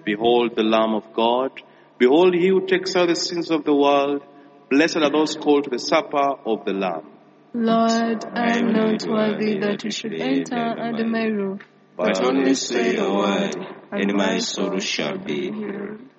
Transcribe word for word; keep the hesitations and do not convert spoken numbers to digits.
Behold the Lamb of God. Behold he who takes away the sins of the world. Blessed are those called to the supper of the Lamb. Lord, I am not worthy that you should enter under my roof, but only say the word, and my soul shall be healed.